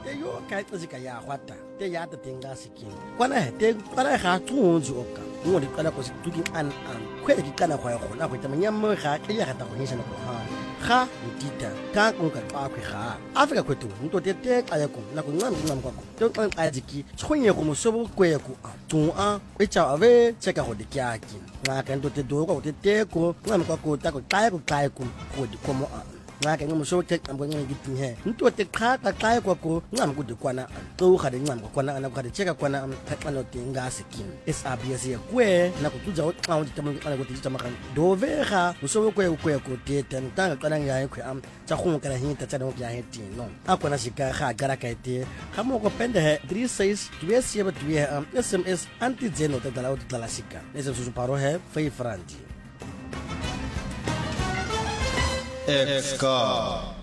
te yo ka tsika ya hwata te ya te tinga sikin kwana te para ga tsunzu oka mo di kala ko se tuki an khwe di kana khwa go na go te manyam ga ke ya ga ta go nyesha go ha ga ntita ka ko ka pa khwe ga afrika kwetu nto te ka ya ko na go ngam kwa ko te ka ajiki tshonye go mosobo kwe ko tu a e cha ave cheka go di kyaki na ka nto te do ko te ko ngam kwa ko ta ko ka ko di komo ngake ngomusho te kambo ngithi he nto te qhaqa xa kwako ngam kude kwana to khade ngam kwana ana khade cheka kwana xano tinga sikin SABC kwe na kutuza xa uthi tamo kana kuthi tama kan dovega usobo kwe ko te tanga kana ngai kwe am tsa khunga kana hinta tsana ya heti no akona shika ga gara ka te khamo ko pende he 36 2 2 SMS anti zeno te dala uthi dala shika ese susu paro he 5 francs Exca